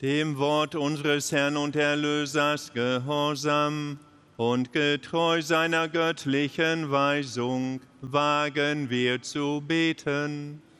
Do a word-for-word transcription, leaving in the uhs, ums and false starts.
Dem Wort unseres Herrn und Erlösers gehorsam und getreu seiner göttlichen Weisung wagen wir zu beten.